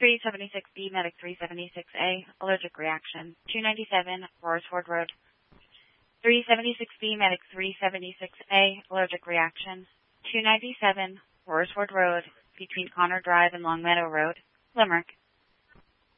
376B, Medic 376A, allergic reaction. 297, Roarsford Road. 376B, Medic 376A, allergic reaction. 297, Roarsford Road, between Connor Drive and Longmeadow Road, Limerick.